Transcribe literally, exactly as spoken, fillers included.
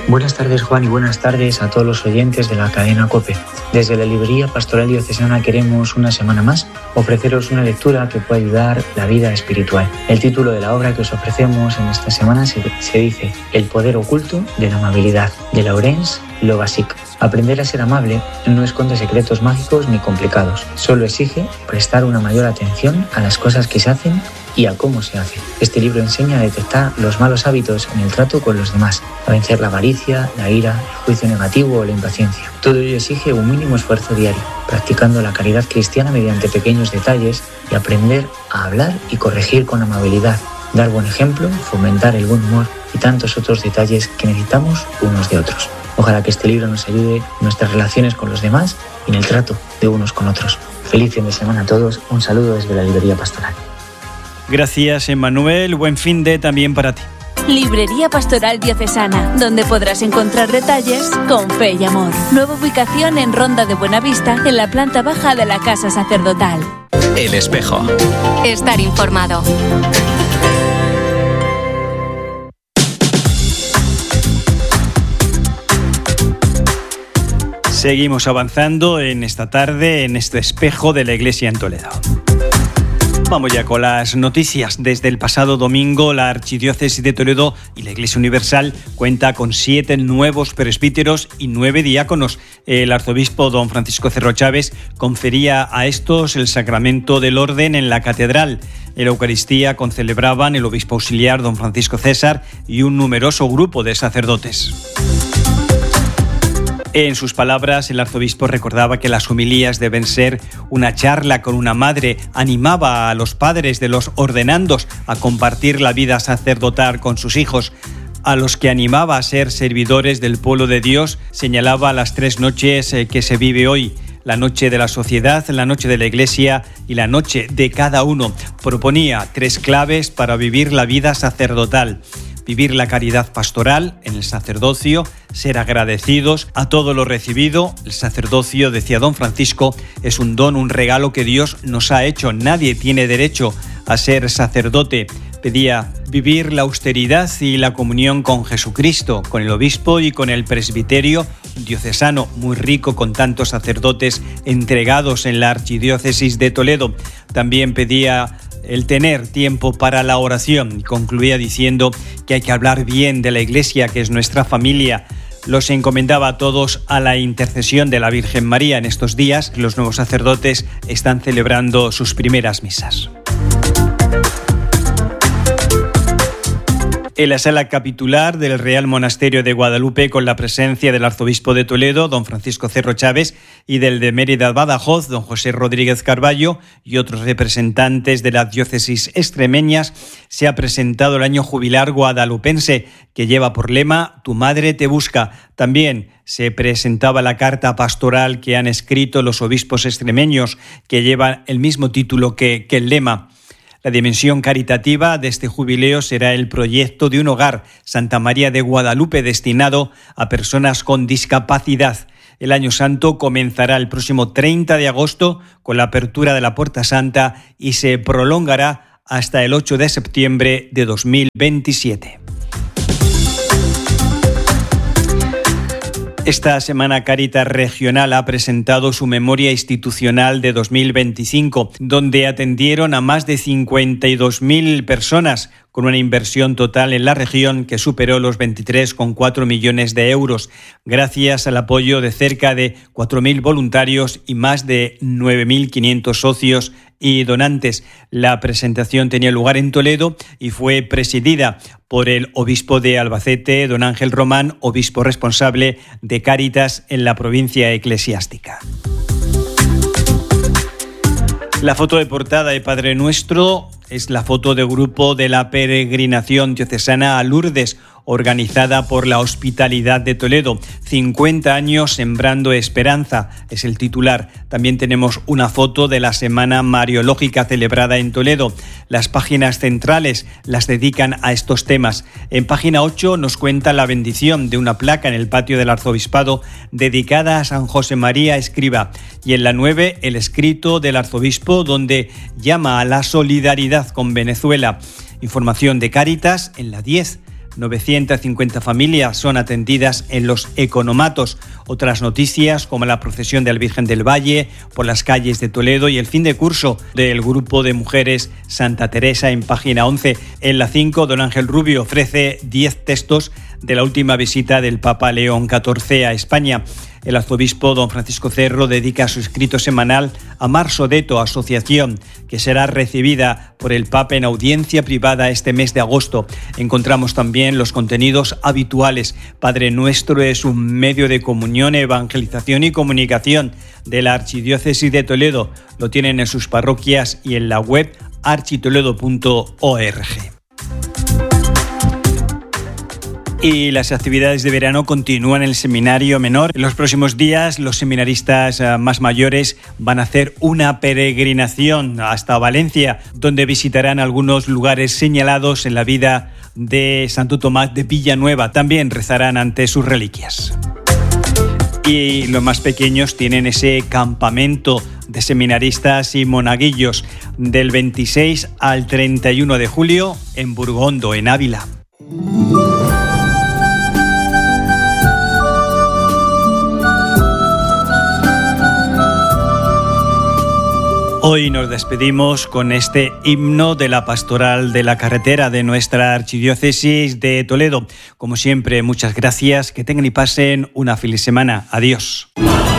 Buenas tardes, Juan, y buenas tardes a todos los oyentes de la cadena COPE. Desde la Librería Pastoral Diocesana queremos una semana más ofreceros una lectura que puede ayudar la vida espiritual. El título de la obra que os ofrecemos en esta semana se, se dice El poder oculto de la amabilidad, de Laurence Lovasic. Aprender a ser amable no esconde secretos mágicos ni complicados, solo exige prestar una mayor atención a las cosas que se hacen y a cómo se hace. Este libro enseña a detectar los malos hábitos en el trato con los demás, a vencer la avaricia, la ira, el juicio negativo o la impaciencia. Todo ello exige un mínimo esfuerzo diario, practicando la caridad cristiana mediante pequeños detalles y aprender a hablar y corregir con amabilidad, dar buen ejemplo, fomentar el buen humor y tantos otros detalles que necesitamos unos de otros. Ojalá que este libro nos ayude en nuestras relaciones con los demás y en el trato de unos con otros. Feliz fin de semana a todos. Un saludo desde la Librería Pastoral. Gracias, Emmanuel. Buen fin de también para ti. Librería Pastoral Diocesana, donde podrás encontrar detalles con fe y amor. Nueva ubicación en Ronda de Buenavista, en la planta baja de la Casa Sacerdotal. El Espejo. Estar informado. Seguimos avanzando en esta tarde en este espejo de la Iglesia en Toledo. Vamos ya con las noticias. Desde el pasado domingo, la Archidiócesis de Toledo y la Iglesia Universal cuenta con siete nuevos presbíteros y nueve diáconos. El arzobispo don Francisco Cerro Chávez confería a estos el sacramento del orden en la catedral. En la Eucaristía concelebraban el obispo auxiliar don Francisco César y un numeroso grupo de sacerdotes. En sus palabras, el arzobispo recordaba que las homilías deben ser una charla con una madre, animaba a los padres de los ordenandos a compartir la vida sacerdotal con sus hijos, a los que animaba a ser servidores del pueblo de Dios, señalaba las tres noches que se vive hoy: la noche de la sociedad, la noche de la Iglesia y la noche de cada uno. Proponía tres claves para vivir la vida sacerdotal: vivir la caridad pastoral en el sacerdocio, ser agradecidos a todo lo recibido. El sacerdocio, decía don Francisco, es un don, un regalo que Dios nos ha hecho. Nadie tiene derecho a ser sacerdote. Pedía vivir la austeridad y la comunión con Jesucristo, con el obispo y con el presbiterio diocesano, muy rico con tantos sacerdotes entregados en la Archidiócesis de Toledo. También pedía el tener tiempo para la oración y concluía diciendo que hay que hablar bien de la Iglesia, que es nuestra familia. Los encomendaba a todos a la intercesión de la Virgen María. En estos días, los nuevos sacerdotes están celebrando sus primeras misas. En la sala capitular del Real Monasterio de Guadalupe, con la presencia del arzobispo de Toledo, don Francisco Cerro Chávez, y del de Mérida Badajoz, don José Rodríguez Carballo, y otros representantes de las diócesis extremeñas, se ha presentado el año jubilar guadalupense, que lleva por lema «Tu madre te busca». También se presentaba la carta pastoral que han escrito los obispos extremeños, que lleva el mismo título que, que el lema. La dimensión caritativa de este jubileo será el proyecto de un hogar, Santa María de Guadalupe, destinado a personas con discapacidad. El Año Santo comenzará el próximo treinta de agosto con la apertura de la Puerta Santa y se prolongará hasta el ocho de septiembre de dos mil veintisiete. Esta semana Cáritas Regional ha presentado su memoria institucional de dos mil veinticinco, donde atendieron a más de cincuenta y dos mil personas, con una inversión total en la región que superó los veintitrés coma cuatro millones de euros, gracias al apoyo de cerca de cuatro mil voluntarios y más de nueve mil quinientos socios y donantes. La presentación tenía lugar en Toledo y fue presidida por el obispo de Albacete, don Ángel Román, obispo responsable de Cáritas en la provincia eclesiástica. La foto de portada de Padre Nuestro es la foto de grupo de la peregrinación diocesana a Lourdes, organizada por la Hospitalidad de Toledo. cincuenta años sembrando esperanza es el titular. También tenemos una foto de la Semana Mariológica celebrada en Toledo. Las páginas centrales las dedican a estos temas. En página ocho nos cuenta la bendición de una placa en el patio del arzobispado dedicada a San José María Escriba. Y en la nueve, el escrito del arzobispo donde llama a la solidaridad con Venezuela. Información de Cáritas en la diez. novecientas cincuenta familias son atendidas en los economatos. Otras noticias como la procesión de la Virgen del Valle por las calles de Toledo y el fin de curso del grupo de mujeres Santa Teresa en página once. En la cinco, don Ángel Rubio ofrece diez textos de la última visita del Papa León catorce a España. El arzobispo don Francisco Cerro dedica su escrito semanal a Mar Sodeto, asociación que será recibida por el Papa en audiencia privada este mes de agosto. Encontramos también los contenidos habituales. Padre Nuestro es un medio de comunión, evangelización y comunicación de la Archidiócesis de Toledo. Lo tienen en sus parroquias y en la web architoledo punto org. Y las actividades de verano continúan en el Seminario Menor. En los próximos días, los seminaristas más mayores van a hacer una peregrinación hasta Valencia, donde visitarán algunos lugares señalados en la vida de Santo Tomás de Villanueva. También rezarán ante sus reliquias. Y los más pequeños tienen ese campamento de seminaristas y monaguillos del veintiséis al treinta y uno de julio en Burgondo, en Ávila. Hoy nos despedimos con este himno de la Pastoral de la Carretera de nuestra Archidiócesis de Toledo. Como siempre, muchas gracias, que tengan y pasen una feliz semana. Adiós.